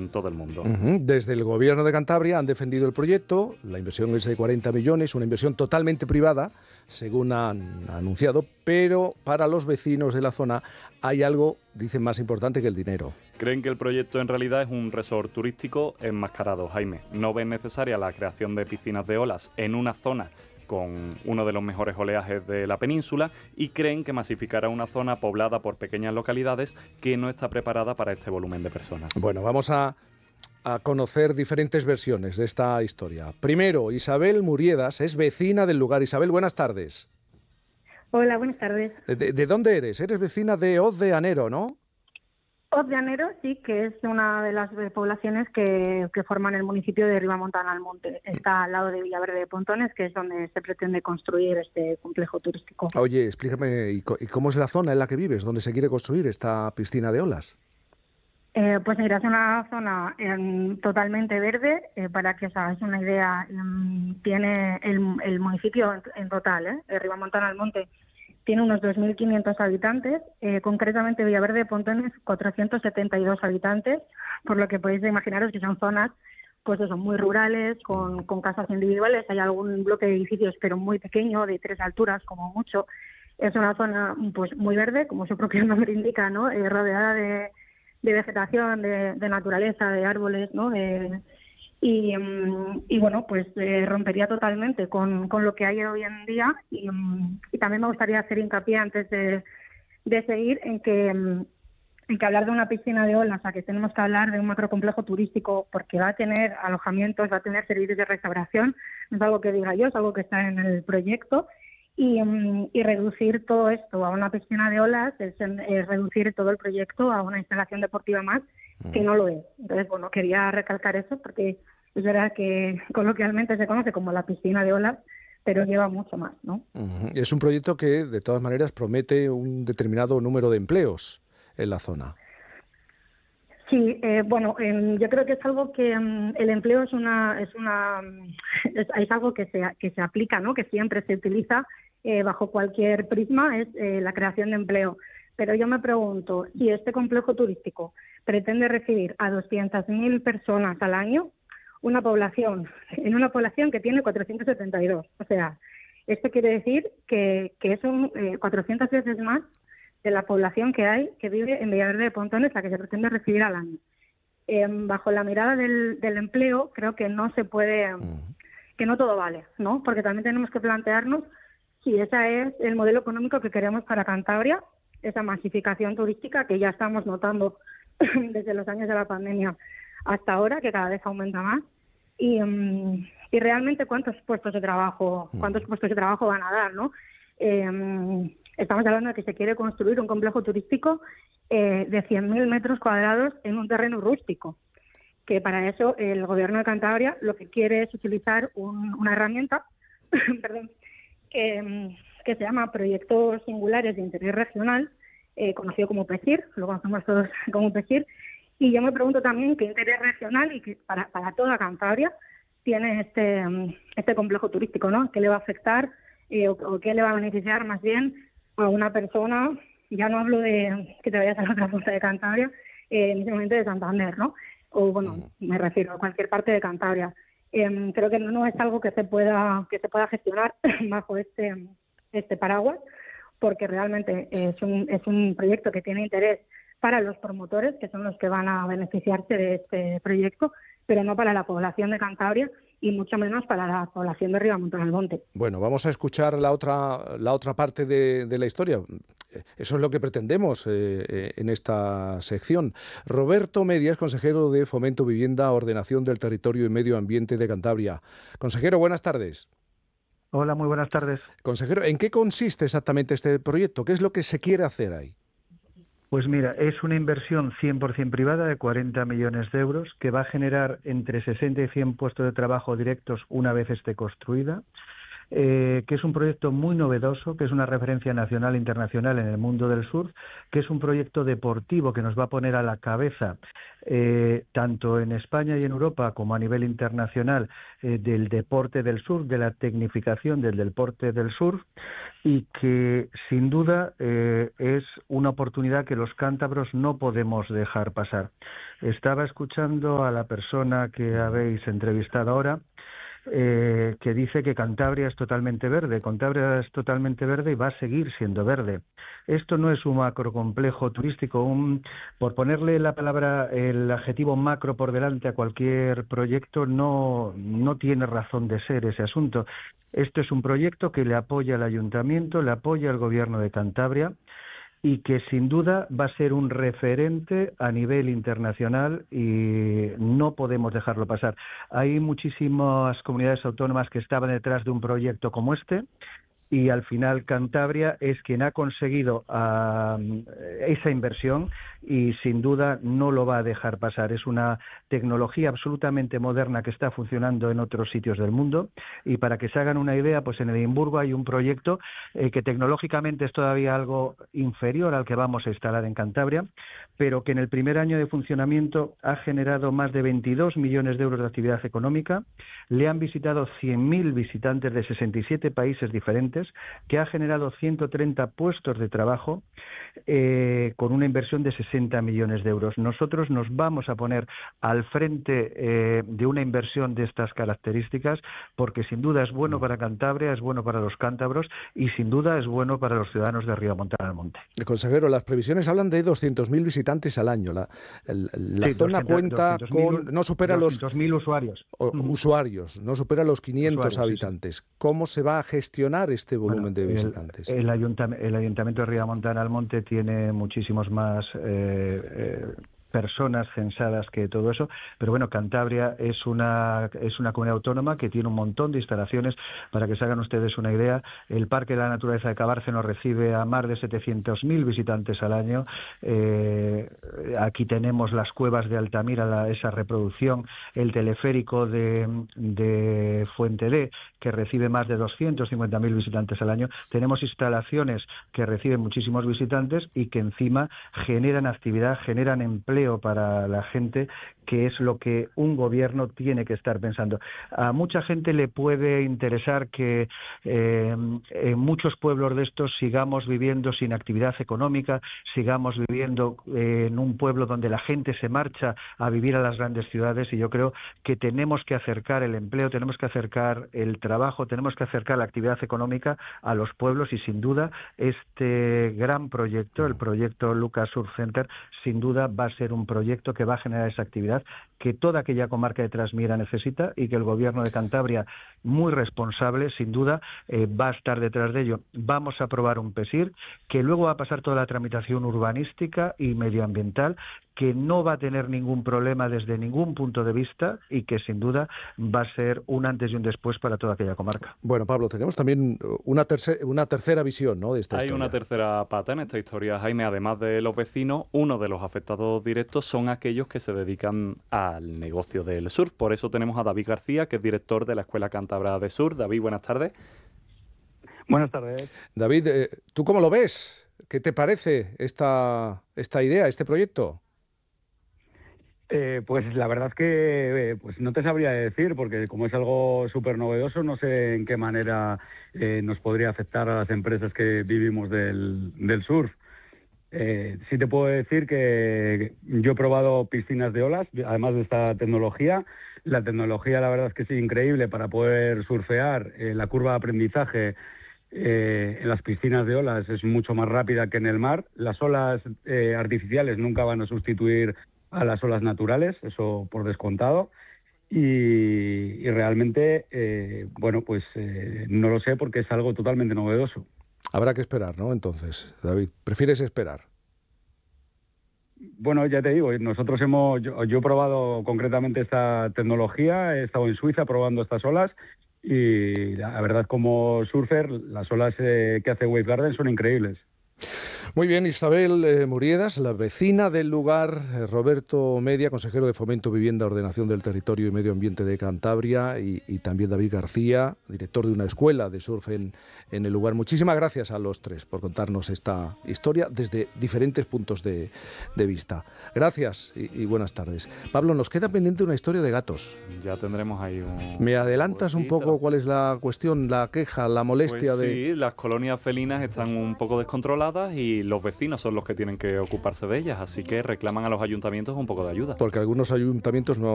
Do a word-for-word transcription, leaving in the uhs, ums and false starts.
en todo el mundo. Uh-huh. Desde el Gobierno de Cantabria han defendido el proyecto, la inversión es de cuarenta millones, una inversión totalmente privada, según han anunciado, pero para los vecinos de la zona hay algo, dicen, más importante que el dinero. Creen que el proyecto en realidad es un resort turístico enmascarado, Jaime. No ven necesaria la creación de piscinas de olas en una zona con uno de los mejores oleajes de la península y creen que masificará una zona poblada por pequeñas localidades que no está preparada para este volumen de personas. Bueno, vamos a, a conocer diferentes versiones de esta historia. Primero, Isabel Muriedas es vecina del lugar. Isabel, buenas tardes. Hola, buenas tardes. ¿De, de dónde eres? Eres vecina de Hoz de Anero, ¿no? Hoz de Anero, sí, que es una de las poblaciones que, que forman el municipio de Ribamontana al Monte. Está al lado de Villaverde de Pontones, que es donde se pretende construir este complejo turístico. Oye, explícame, ¿y cómo es la zona en la que vives, donde se quiere construir esta piscina de olas? Eh, pues mira, es una zona eh, totalmente verde. Eh, para que os hagáis una idea, eh, tiene el, el municipio en, en total, eh, Ribamontana al Monte, tiene unos dos mil quinientos habitantes, eh, concretamente Villaverde de Pontones cuatrocientos setenta y dos habitantes, por lo que podéis imaginaros que son zonas pues eso, muy rurales, con, con casas individuales. Hay algún bloque de edificios, pero muy pequeño, de tres alturas como mucho. Es una zona pues muy verde, como su propio nombre indica, ¿no? Eh, rodeada de, de vegetación, de, de naturaleza, de árboles, ¿no? De, Y, y bueno, pues eh, rompería totalmente con, con lo que hay hoy en día y, y también me gustaría hacer hincapié antes de, de seguir en que, en que hablar de una piscina de olas, o sea, que tenemos que hablar de un macrocomplejo turístico porque va a tener alojamientos, va a tener servicios de restauración, no es algo que diga yo, es algo que está en el proyecto y, y reducir todo esto a una piscina de olas es, es reducir todo el proyecto a una instalación deportiva más que no lo es. Entonces, bueno, quería recalcar eso porque es verdad que coloquialmente se conoce como la piscina de olas, pero lleva mucho más, ¿no? Uh-huh. Es un proyecto que, de todas maneras, promete un determinado número de empleos en la zona. Sí, eh, bueno, eh, yo creo que es algo que um, el empleo es una es una es, es algo que se que se aplica, ¿no? Que siempre se utiliza eh, bajo cualquier prisma, es eh, la creación de empleo. Pero yo me pregunto, si este complejo turístico pretende recibir a doscientas mil personas al año, una población, en una población que tiene cuatrocientos setenta y dos. O sea, esto quiere decir que, que son eh, cuatrocientas veces más de la población que hay que vive en Villaverde de Pontones, la que se pretende recibir al año. Eh, bajo la mirada del, del empleo, creo que no se puede, que no todo vale, ¿no? Porque también tenemos que plantearnos si ese es el modelo económico que queremos para Cantabria, esa masificación turística que ya estamos notando desde los años de la pandemia hasta ahora, que cada vez aumenta más, y, um, y realmente cuántos puestos de trabajo cuántos puestos de trabajo van a dar, ¿no? Eh, estamos hablando de que se quiere construir un complejo turístico eh, de cien mil metros cuadrados en un terreno rústico, que para eso el Gobierno de Cantabria lo que quiere es utilizar un, una herramienta perdón, que, que se llama Proyectos Singulares de Interés Regional, eh, conocido como PESIR, lo conocemos todos como PESIR, y yo me pregunto también qué interés regional y que para, para toda Cantabria tiene este este complejo turístico, ¿no? ¿Qué le va a afectar eh, o, o qué le va a beneficiar más bien a una persona? Ya no hablo de que te vayas a la otra punta de Cantabria, eh, en ese momento de Santander, ¿no? O bueno, me refiero a cualquier parte de Cantabria. Eh, creo que no, no es algo que se pueda que se pueda gestionar bajo este este paraguas, porque realmente es un es un proyecto que tiene interés para los promotores, que son los que van a beneficiarse de este proyecto, pero no para la población de Cantabria y mucho menos para la población de Ribamontana al Monte. Bueno, vamos a escuchar la otra la otra parte de, de la historia. Eso es lo que pretendemos eh, en esta sección. Roberto Media es consejero de Fomento, Vivienda, Ordenación del Territorio y Medio Ambiente de Cantabria. Consejero, buenas tardes. Hola, muy buenas tardes. Consejero, ¿en qué consiste exactamente este proyecto? ¿Qué es lo que se quiere hacer ahí? Pues mira, es una inversión cien por ciento privada de cuarenta millones de euros que va a generar entre sesenta y cien puestos de trabajo directos una vez esté construida. eh, que es un proyecto muy novedoso, que es una referencia nacional e internacional en el mundo del surf, que es un proyecto deportivo que nos va a poner a la cabeza, eh, tanto en España y en Europa como a nivel internacional, eh, del deporte del surf, de la tecnificación del deporte del surf, y que sin duda eh, es una oportunidad que los cántabros no podemos dejar pasar. Estaba escuchando a la persona que habéis entrevistado ahora, eh, que dice que Cantabria es totalmente verde. Cantabria es totalmente verde y va a seguir siendo verde. Esto no es un macrocomplejo turístico. Un, por ponerle la palabra, el adjetivo macro por delante a cualquier proyecto, no, no tiene razón de ser ese asunto. Esto es un proyecto que le apoya al Ayuntamiento, le apoya al Gobierno de Cantabria, y que sin duda va a ser un referente a nivel internacional y no podemos dejarlo pasar. Hay muchísimas comunidades autónomas que estaban detrás de un proyecto como este, y al final Cantabria es quien ha conseguido uh, esa inversión y sin duda no lo va a dejar pasar. Es una tecnología absolutamente moderna que está funcionando en otros sitios del mundo, y para que se hagan una idea, pues en Edimburgo hay un proyecto eh, que tecnológicamente es todavía algo inferior al que vamos a instalar en Cantabria, pero que en el primer año de funcionamiento ha generado más de veintidós millones de euros de actividad económica. Le han visitado cien mil visitantes de sesenta y siete países diferentes, que ha generado ciento treinta puestos de trabajo, eh, con una inversión de sesenta millones de euros. Nosotros nos vamos a poner al frente eh, de una inversión de estas características, porque sin duda es bueno para Cantabria, es bueno para los cántabros y sin duda es bueno para los ciudadanos de Ribamontana del Monte. El consejero, las previsiones hablan de doscientos mil visitantes al año. La, el, la sí, zona doscientos, cuenta con... No supera los... doscientos mil usuarios. O, usuarios, no supera los quinientos usuarios, habitantes. Sí, sí. ¿Cómo se va a gestionar este volumen bueno, de visitantes? El, el, ayuntami el Ayuntamiento de Ribamontana del Monte tiene muchísimos más eh, eh, personas censadas que todo eso, pero bueno, Cantabria es una es una comunidad autónoma que tiene un montón de instalaciones. Para que se hagan ustedes una idea, el Parque de la Naturaleza de Cabárceno recibe a más de setecientos mil visitantes al año. Eh, aquí tenemos las cuevas de Altamira, la, esa reproducción, el teleférico de, de Fuente D, que recibe más de doscientos cincuenta mil visitantes al año. Tenemos instalaciones que reciben muchísimos visitantes y que encima generan actividad, generan empleo para la gente, que es lo que un gobierno tiene que estar pensando. A mucha gente le puede interesar que eh, en muchos pueblos de estos sigamos viviendo sin actividad económica, sigamos viviendo eh, en un pueblo donde la gente se marcha a vivir a las grandes ciudades, y yo creo que tenemos que acercar el empleo, tenemos que acercar el trabajo, tenemos que acercar la actividad económica a los pueblos, y sin duda este gran proyecto, el proyecto Lucas Surf Center, sin duda va a ser un proyecto que va a generar esa actividad que toda aquella comarca de Trasmiera necesita, y que el Gobierno de Cantabria, muy responsable, sin duda, eh, va a estar detrás de ello. Vamos a aprobar un P E S I R que luego va a pasar toda la tramitación urbanística y medioambiental, que no va a tener ningún problema desde ningún punto de vista, y que sin duda va a ser un antes y un después para toda aquella comarca. Bueno, Pablo, tenemos también una, terce una tercera visión, ¿no?, de esta Hay historia. una tercera pata en esta historia, Jaime. Además de los vecinos, uno de los afectados directos son aquellos que se dedican al negocio del surf. Por eso tenemos a David García, que es director de la Escuela Cántabra de Surf. David, buenas tardes. Buenas tardes. David, eh, ¿tú cómo lo ves? ¿Qué te parece esta, esta idea, este proyecto? Eh, pues la verdad es que eh, pues no te sabría decir, porque como es algo súper novedoso, no sé en qué manera eh, nos podría afectar a las empresas que vivimos del, del surf. Eh, sí te puedo decir que yo he probado piscinas de olas, además de esta tecnología. La tecnología, la verdad es que es increíble para poder surfear. Eh, la curva de aprendizaje eh, en las piscinas de olas es mucho más rápida que en el mar. Las olas eh, artificiales nunca van a sustituir a las olas naturales, eso por descontado. Y, y realmente, eh, bueno, pues eh, no lo sé, porque es algo totalmente novedoso. Habrá que esperar, ¿no? Entonces, David, ¿prefieres esperar? Bueno, ya te digo, nosotros hemos, yo, yo he probado concretamente esta tecnología, he estado en Suiza probando estas olas, y la verdad, como surfer, las olas eh, que hace Wave Garden son increíbles. Muy bien, Isabel eh, Muriedas, la vecina del lugar, eh, Roberto Media, consejero de Fomento, Vivienda, Ordenación del Territorio y Medio Ambiente de Cantabria, y, y también David García, director de una escuela de surf en, en el lugar. Muchísimas gracias a los tres por contarnos esta historia desde diferentes puntos de, de vista. Gracias y, y buenas tardes. Pablo, nos queda pendiente una historia de gatos. Ya tendremos ahí un... ¿Me adelantas un poco cuál es la cuestión, la queja, la molestia pues de...? Sí, las colonias felinas están un poco descontroladas y los vecinos son los que tienen que ocuparse de ellas, así que reclaman a los ayuntamientos un poco de ayuda. Porque algunos ayuntamientos no